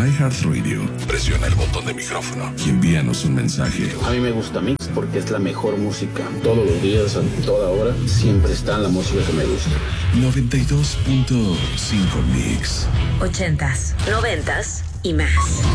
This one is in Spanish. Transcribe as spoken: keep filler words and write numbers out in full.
iHeartRadio, presiona el botón de micrófono y envíanos un mensaje. A mí me gusta Mix porque es la mejor música. Todos los días, a toda hora, siempre está la música que me gusta. noventa y dos punto cinco Mix. Ochentas, noventas y más.